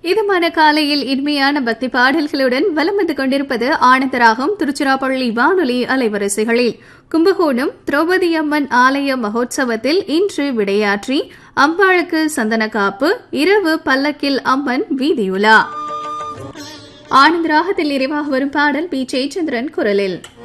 இதமான காலையில் இனிமையான பக்தி பாடல்களுடன் வலம் வந்து கொண்டிருப்பது ஆனந்தராகம் திருச்சிராப்பள்ளி வானொலி அலைவரிசைகளில். கும்பகோணம் திரௌபதி அம்மன் ஆலய மகோத்சவத்தில் இன்று விடையாற்றி அம்பாளுக்கு சந்தன காப்பு, இரவு பல்லக்கில் அம்மன் வீதியுலா. ஆனந்தராகத்தில் நிறைவாக வரும் பாடல் பி ஜெயச்சந்திரன் குரலில்.